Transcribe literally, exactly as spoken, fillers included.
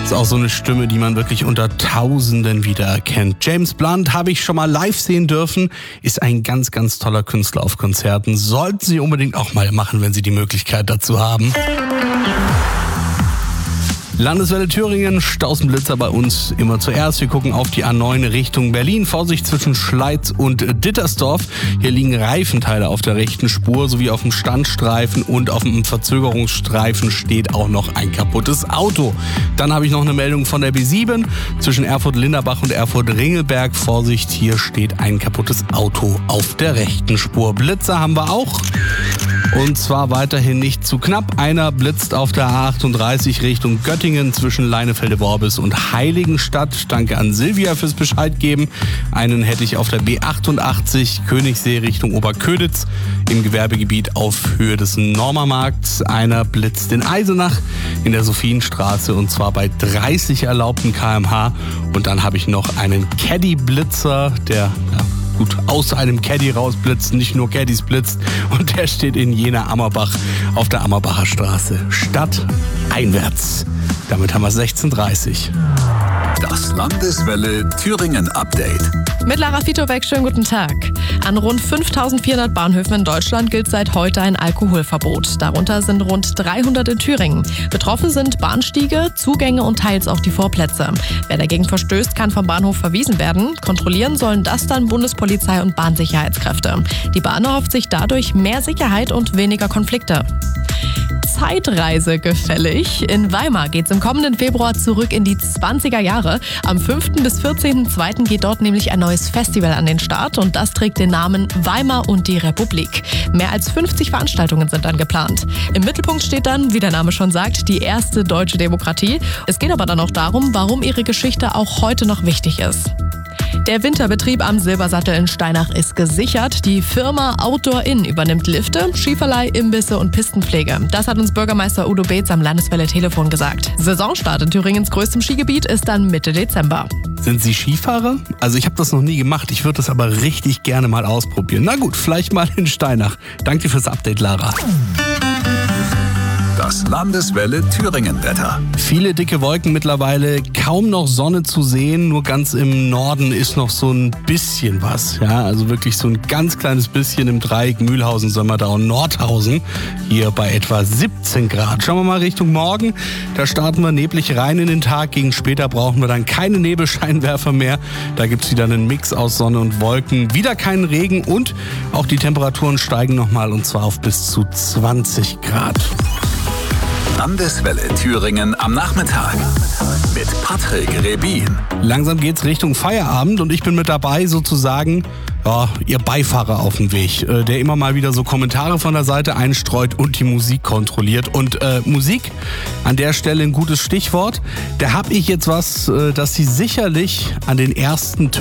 Ist auch so eine Stimme, die man wirklich unter Tausenden wiedererkennt. James Blunt habe ich schon mal live sehen dürfen. Ist ein ganz, ganz toller Künstler auf Konzerten. Sollten Sie unbedingt auch mal machen, wenn Sie die Möglichkeit dazu haben. Landeswelle Thüringen, Stausenblitzer bei uns immer zuerst. Wir gucken auf die A neun Richtung Berlin. Vorsicht zwischen Schleiz und Dittersdorf. Hier liegen Reifenteile auf der rechten Spur sowie auf dem Standstreifen und auf dem Verzögerungsstreifen steht auch noch ein kaputtes Auto. Dann habe ich noch eine Meldung von der B sieben zwischen Erfurt-Linderbach und Erfurt-Ringelberg. Vorsicht, hier steht ein kaputtes Auto auf der rechten Spur. Blitzer haben wir auch. Und zwar weiterhin nicht zu knapp. Einer blitzt auf der A achtunddreißig Richtung Göttingen zwischen Leinefelde-Worbis und Heiligenstadt. Danke an Silvia fürs Bescheid geben. Einen hätte ich auf der B achtundachtzig Königssee Richtung Oberköditz im Gewerbegebiet auf Höhe des Normermarkts. Einer blitzt in Eisenach in der Sophienstraße und zwar bei dreißig erlaubten Kilometer pro Stunde. Und dann habe ich noch einen Caddy-Blitzer, der ja, gut aus einem Caddy rausblitzt, nicht nur Caddys blitzt. Und der steht in Jena-Ammerbach auf der Ammerbacher Straße. Stadteinwärts. Damit haben wir sechzehn Uhr dreißig. Das Landeswelle Thüringen Update. Mit Lara Fitobeck, schönen guten Tag. An rund fünftausendvierhundert Bahnhöfen in Deutschland gilt seit heute ein Alkoholverbot. Darunter sind rund dreihundert in Thüringen. Betroffen sind Bahnstiege, Zugänge und teils auch die Vorplätze. Wer dagegen verstößt, kann vom Bahnhof verwiesen werden. Kontrollieren sollen das dann Bundespolizei und Bahnsicherheitskräfte. Die Bahn erhofft sich dadurch mehr Sicherheit und weniger Konflikte. Zeitreise gefällig. In Weimar geht's im kommenden Februar zurück in die zwanziger Jahre. Am fünften bis vierzehnten zweiten geht dort nämlich ein neues Festival an den Start und das trägt den Namen Weimar und die Republik. Mehr als fünfzig Veranstaltungen sind dann geplant. Im Mittelpunkt steht dann, wie der Name schon sagt, die erste deutsche Demokratie. Es geht aber dann auch darum, warum ihre Geschichte auch heute noch wichtig ist. Der Winterbetrieb am Silbersattel in Steinach ist gesichert. Die Firma Outdoor Inn übernimmt Lifte, Skiverleih, Imbisse und Pistenpflege. Das hat uns Bürgermeister Udo Beetz am Landeswelle-Telefon gesagt. Saisonstart in Thüringens größtem Skigebiet ist dann Mitte Dezember. Sind Sie Skifahrer? Also ich habe das noch nie gemacht. Ich würde das aber richtig gerne mal ausprobieren. Na gut, vielleicht mal in Steinach. Danke fürs Update, Lara. Das Landeswelle Thüringen-Wetter. Viele dicke Wolken mittlerweile, kaum noch Sonne zu sehen. Nur ganz im Norden ist noch so ein bisschen was. Ja, also wirklich so ein ganz kleines bisschen im Dreieck Mühlhausen, Sömmerdau und Nordhausen. Hier bei etwa siebzehn Grad. Schauen wir mal Richtung Morgen. Da starten wir neblig rein in den Tag. Gegen später brauchen wir dann keine Nebelscheinwerfer mehr. Da gibt es wieder einen Mix aus Sonne und Wolken. Wieder keinen Regen und auch die Temperaturen steigen nochmal und zwar auf bis zu zwanzig Grad. Landeswelle Thüringen am Nachmittag mit Patrick Rebin. Langsam geht's Richtung Feierabend und ich bin mit dabei sozusagen, ja, Ihr Beifahrer auf dem Weg, äh, der immer mal wieder so Kommentare von der Seite einstreut und die Musik kontrolliert. Und äh, Musik, an der Stelle ein gutes Stichwort. Da habe ich jetzt was, äh, das Sie sicherlich an den ersten